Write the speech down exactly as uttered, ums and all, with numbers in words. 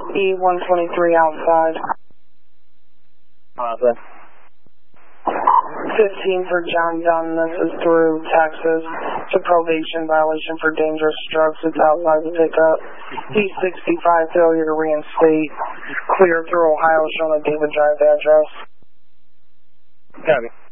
E one twenty-three outside. Awesome. fifteen for John Dunn. This is through Texas. It's a probation violation for dangerous drugs. It's outside the pickup. E sixty-five, failure to reinstate. Clear through Ohio, showing a David Drive address. Copy.